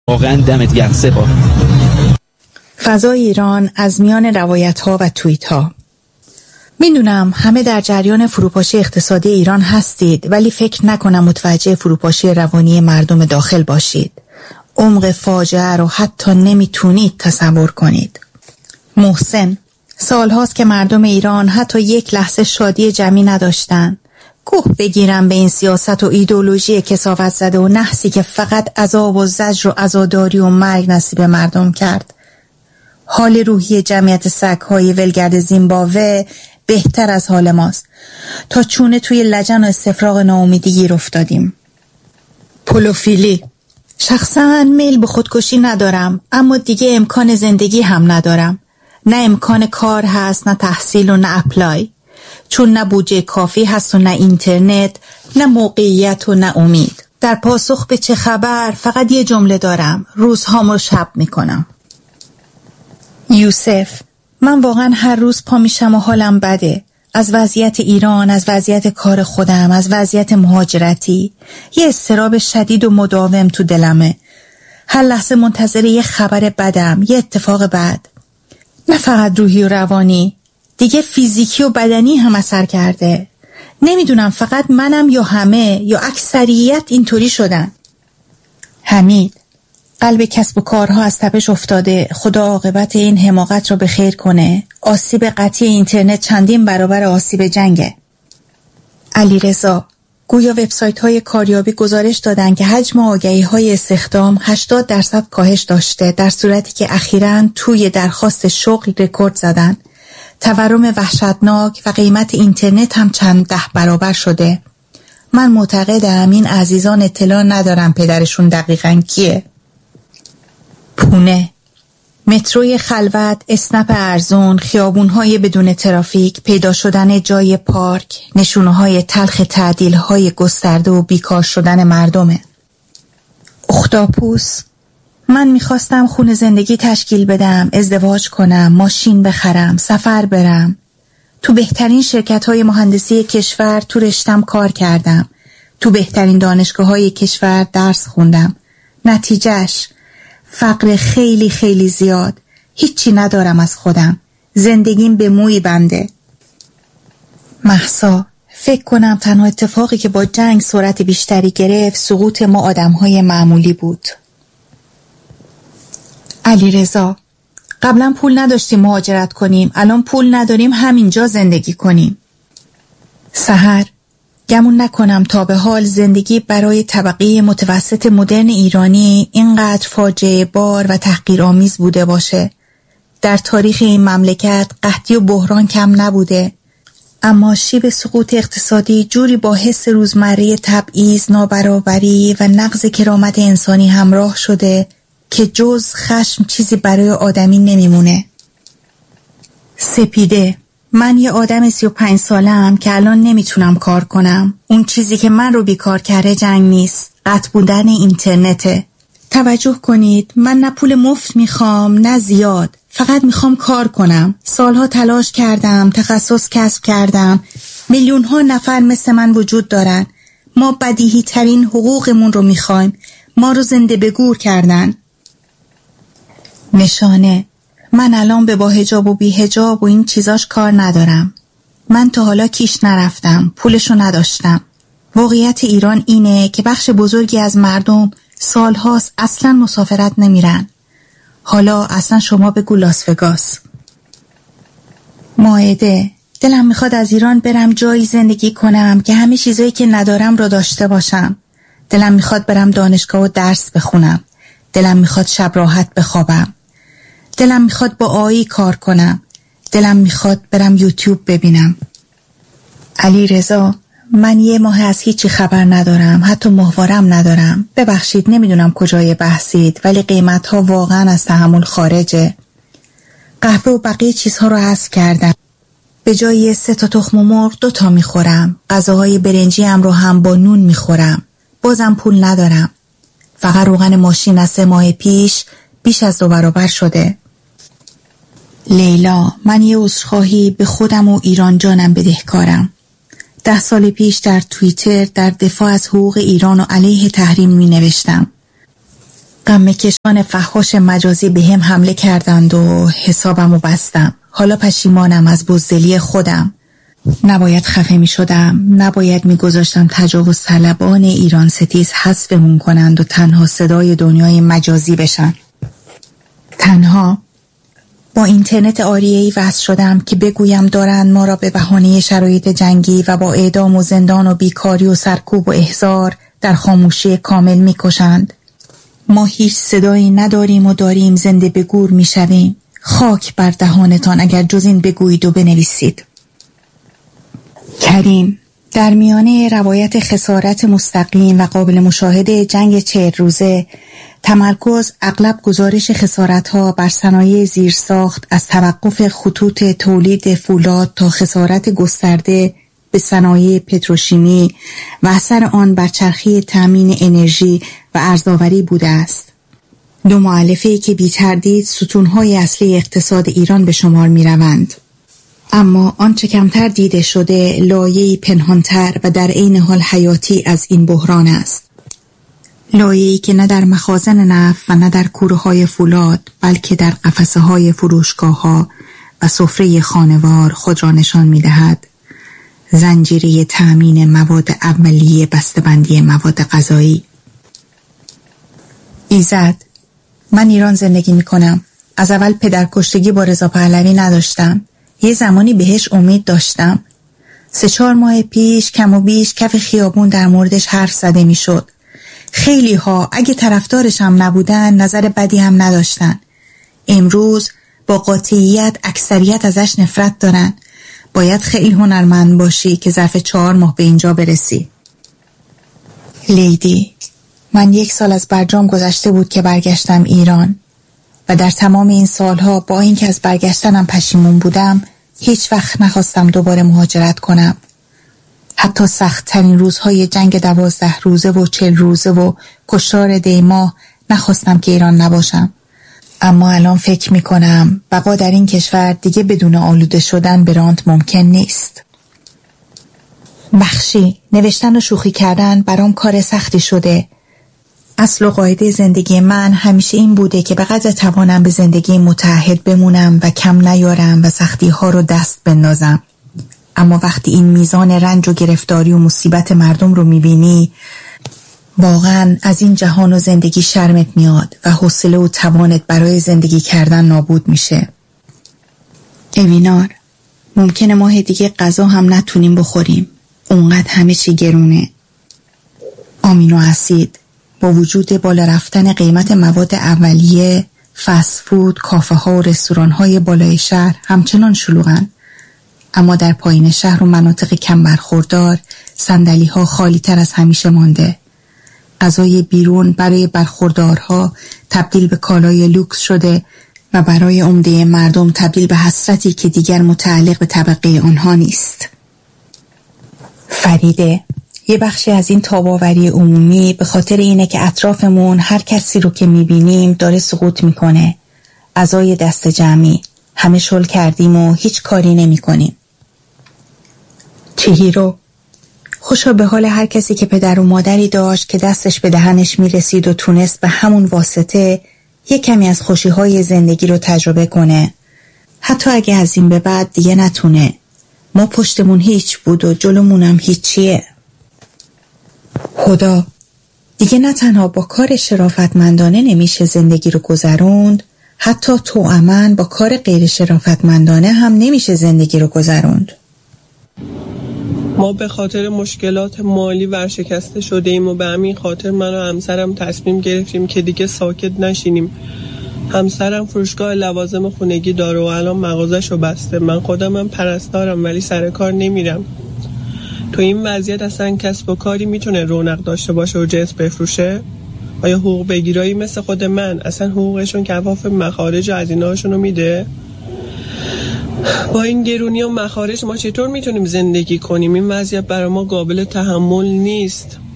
واقعا دمت گرم سپاه. فضای ایران از میان روایت‌ها و توییت‌ها. میدونم همه در جریان فروپاشی اقتصادی ایران هستید، ولی فکر نکنم متوجه فروپاشی روانی مردم داخل باشید. عمق فاجعه رو حتی نمیتونید تصور کنید. محسن: سالهاست که مردم ایران حتی یک لحظه شادی جمعی نداشتن. کوه بگیرم به این سیاست و ایدئولوژی کثافت زده و نحسی که فقط عذاب و زجر و عزاداری و مرگ نصیب مردم کرد. حال روحی جمعیت سگ‌های ولگرد زیمبابوه بهتر از حال ماست. تا چونه توی لجن و استفراغ ناامیدی گیر افتادیم. پولوفیلی: شخصا میل به خودکشی ندارم، اما دیگه امکان زندگی هم ندارم. نه امکان کار هست، نه تحصیل و نه اپلای. چون نه بودجه کافی هست و نه اینترنت، نه موقعیت و نه امید. در پاسخ به چه خبر فقط یه جمله دارم: روزهام رو شب میکنم. یوسف: من واقعا هر روز پا میشم و حالم بده. از وضعیت ایران، از وضعیت کار خودم، از وضعیت مهاجرتی. یه اضطراب شدید و مداوم تو دلمه. هر لحظه منتظر یه خبر بدم، یه اتفاق بد. نه فقط روحی و روانی، دیگه فیزیکی و بدنی هم اثر کرده. نمیدونم فقط منم یا همه یا اکثریت اینطوری شدن. حمید: قلب کسب و کارها از تپش افتاده. خدا عاقبت این حماقت رو به خیر کنه. آسیب قطعی اینترنت چندین برابر آسیب جنگه. علیرضا: گویا وبسایت‌های کاریابی گزارش دادن که حجم آگهی‌های استخدام 80% کاهش داشته، در صورتی که اخیراً توی درخواست شغل رکورد زدن. تورم وحشتناک و قیمت اینترنت هم چند 10 برابر شده. من معتقدم این عزیزان اطلاع ندارن پدرشون دقیقاً کیه. پونه: متروی خلوت، اسنپ ارزون، خیابون‌های بدون ترافیک، پیدا شدن جای پارک، نشونه‌های تلخ تعدیل‌های گسترده و بیکار شدن مردمه. اختاپوس: من میخواستم خونه زندگی تشکیل بدم، ازدواج کنم، ماشین بخرم، سفر برم. تو بهترین شرکت‌های مهندسی کشور تو رشتم کار کردم. تو بهترین دانشگاه‌های کشور درس خوندم. نتیجهش فقر خیلی خیلی زیاد. هیچی ندارم از خودم. زندگیم به موی بنده. مهسا: فکر کنم تنها اتفاقی که با جنگ سرعت بیشتری گرفت سقوط ما آدم‌های معمولی بود. علیرضا: قبلا پول نداشتیم مهاجرت کنیم، الان پول نداریم همینجا زندگی کنیم. سحر: گمون نکنم تا به حال زندگی برای طبقه متوسط مدرن ایرانی اینقدر فاجعه بار و تحقیرآمیز بوده باشه. در تاریخ این مملکت قحطی و بحران کم نبوده، اما شیب سقوط اقتصادی جوری با حس روزمره تبعیض، نابرابری و نقض کرامت انسانی همراه شده که جز خشم چیزی برای آدمی نمیمونه. سپیده: من یه آدم 35 ساله‌ام که الان نمیتونم کار کنم. اون چیزی که من رو بیکار کرده جنگ نیست، قطع بودن اینترنته. توجه کنید، من نه پول مفت میخوام نه زیاد، فقط میخوام کار کنم. سالها تلاش کردم، تخصص کسب کردم. میلیون‌ها نفر مثل من وجود دارن. ما بدیهی ترین حقوقمون رو میخوایم. ما رو زنده به گور کردن. نشانه: من الان به با حجاب و بی حجاب و این چیزاش کار ندارم. من تا حالا کیش نرفتم، پولشو نداشتم. واقعیت ایران اینه که بخش بزرگی از مردم سالهاست اصلا مسافرت نمیرن. حالا اصلا شما بگو لاس وگاس. مائده: دلم میخواد از ایران برم جایی زندگی کنم که همه چیزایی که ندارم رو داشته باشم. دلم میخواد برم دانشگاه و درس بخونم. دلم میخواد شب راحت بخوابم. دلم میخواد با آیی کار کنم. دلم میخواد برم یوتیوب ببینم. علیرضا: من یه ماه از هیچی خبر ندارم، حتی ماهوارم ندارم. ببخشید نمیدونم کجای بحثید، ولی قیمتها واقعا از تحمل خارجه. قهوه و بقیه چیزها رو حذف کردم. به جای 3 تا تخم مرغ 2 تا میخورم. غذاهای برنجی هم رو هم با نون میخورم. بازم پول ندارم. فقط روغن ماشین از 3 ماه پیش بیش از 2 برابر شده. لیلا: من یه عذرخواهی به خودم و ایران جانم بدهکارم. 10 سال پیش در توییتر در دفاع از حقوق ایران و علیه تحریم می نوشتم. غم‌کشان فحاش مجازی به هم حمله کردند و حسابمو بستم. حالا پشیمانم از بزدلی خودم. نباید خفه می شدم، نباید می گذاشتم تجاوز طلبان ایران ستیز حذفمون کنند و تنها صدای دنیای مجازی بشن. تنها با اینترنت آریه‌ای وصل شدم که بگویم دارند ما را به بهانه شرایط جنگی و با اعدام و زندان و بیکاری و سرکوب و احضار در خاموشی کامل می کشند. ما هیچ صدایی نداریم و داریم زنده به گور می شویم. خاک بر دهانتان اگر جز این بگویید و بنویسید. کریم، در میانه روایت خسارت مستقیم و قابل مشاهده جنگ 40 روزه، تمرکز اغلب گزارش خسارت‌ها بر صنایع زیرساخت از توقف خطوط تولید فولاد تا خسارت گسترده به صنایع پتروشیمی و اثر آن بر چرخه تامین انرژی و ارزآوری بوده است. دو مؤلفه‌ای که بی تردید ستون‌های اصلی اقتصاد ایران به شمار می‌روند. اما آنچه کمتر دیده شده لایه‌ای پنهانتر و در عین حال حیاتی از این بحران است. لایه‌ای که نه در مخازن نفت و نه در کوره‌های فولاد بلکه در قفسه‌های فروشگاه‌ها و سفره خانوار خود را نشان می‌دهد. زنجیره تأمین مواد اولیه بسته‌بندی مواد غذایی. ایزد، من ایران زندگی می‌کنم. از اول پدرکشتگی با رضا پهلوی نداشتم. یه زمانی بهش امید داشتم. 3-4 ماه پیش کم و بیش کف خیابون در موردش حرف زده میشد. خیلی ها اگه طرفدارش هم نبودن نظر بدی هم نداشتن. امروز با قاطعیت اکثریت ازش نفرت دارن. باید خیلی هنرمند باشی که ظرف 4 ماه به اینجا برسی. لیدی، من 1 سال از برجام گذشته بود که برگشتم ایران و در تمام این سالها با اینکه از برگشتنم پشیمون بودم هیچ وقت نخواستم دوباره مهاجرت کنم. حتی سخت‌ترین روزهای جنگ 12 روزه و 40 روزه و کشتار دیماه نخواستم که ایران نباشم. اما الان فکر میکنم بقا در این کشور دیگه بدون آلوده شدن به رانت ممکن نیست. بخشی، نوشتن و شوخی کردن برام کار سختی شده. اصل و قاعده زندگی من همیشه این بوده که به قدر توانم به زندگی متعهد بمونم و کم نیارم و سختی ها رو دست بندازم. اما وقتی این میزان رنج و گرفتاری و مصیبت مردم رو میبینی واقعا از این جهان و زندگی شرمت میاد و حوصله و توانت برای زندگی کردن نابود میشه. اوینار، ممکنه ماه دیگه غذا هم نتونیم بخوریم. اونقدر همه چی گرونه. آمینو اسید، با وجود بالا رفتن قیمت مواد اولیه، فست فود، کافه ها و رستوران های بالای شهر همچنان شلوغن. اما در پایین شهر و مناطق کم برخوردار صندلی ها خالی تر از همیشه مانده. غذای بیرون برای برخوردارها تبدیل به کالای لوکس شده و برای عمده مردم تبدیل به حسرتی که دیگر متعلق به طبقه آنها نیست. فریده، یه بخشی از این تاباوری عمومی به خاطر اینه که اطرافمون هر کسی رو که میبینیم داره سقوط میکنه. عزای دست جمعی، همه شل کردیم و هیچ کاری نمی کنیم. چهیرو، خوشا به حال هر کسی که پدر و مادری داشت که دستش به دهنش میرسید و تونست به همون واسطه یک کمی از خوشی‌های زندگی رو تجربه کنه. حتی اگه از این به بعد دیگه نتونه. ما پشتمون هیچ بود و جلومونم هیچیه. خدا، دیگه نه تنها با کار شرافتمندانه نمیشه زندگی رو گذروند، حتی توأماً با کار غیر شرافتمندانه هم نمیشه زندگی رو گذروند. ما به خاطر مشکلات مالی ورشکسته شده ایم و به همین خاطر من و همسرم تصمیم گرفتیم که دیگه ساکت نشینیم. همسرم فروشگاه لوازم خونگی داره و الان مغازه‌شو بسته. من خودم پرستارم ولی سر کار نمیرم. تو این وضعیت اصلا کسب و کاری میتونه رونق داشته باشه و جنس بفروشه؟ آیا حقوق بگیرایی مثل خود من اصلا حقوقشون کفاف مخارج و هزینه‌هاشون رو میده؟ با این گرونی و مخارج ما چطور میتونیم زندگی کنیم؟ این وضعیت برای ما قابل تحمل نیست.